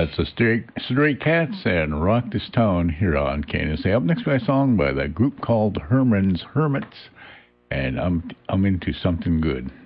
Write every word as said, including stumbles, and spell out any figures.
That's the Stray, Stray Cats and Rock This Town here on K N S A. Up next, by a song by the group called Herman's Hermits, and I'm I'm into something good.